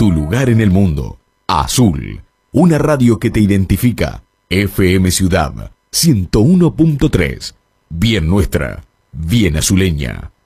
tu lugar en el mundo. Azul, una radio que te identifica. FM Ciudad 101.3. Bien nuestra, bien azuleña.